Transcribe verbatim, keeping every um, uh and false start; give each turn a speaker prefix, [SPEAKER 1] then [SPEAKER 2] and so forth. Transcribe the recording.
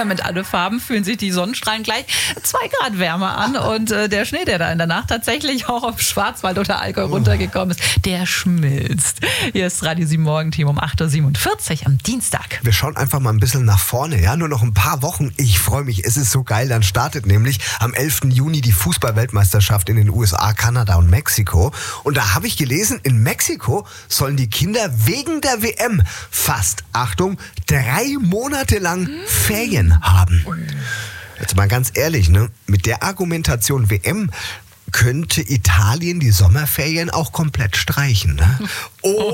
[SPEAKER 1] mit alle Farben, fühlen sich die Sonnenstrahlen gleich zwei Grad wärmer an. Und äh, der Schnee, der da in der Nacht tatsächlich auch auf Schwarzwald oder Allgäu runtergekommen ist, der schmilzt. Hier ist Radio sieben Morgenteam um acht Uhr siebenundvierzig am Dienstag.
[SPEAKER 2] Wir schauen einfach mal ein bisschen nach vorne, ja, nur noch ein paar Wochen. Ich freue mich, es ist so geil. Dann startet nämlich am elften Juni die Fußball-Weltmeisterschaft in den U S A, Kanada und Mexiko. Und da habe ich gelesen, in Mexiko sollen die Kinder wegen der W M fast, Achtung, drei Monate lang Ferien haben. Jetzt mal ganz ehrlich, ne, mit der Argumentation W M könnte Italien die Sommerferien auch komplett streichen, ne? Oh.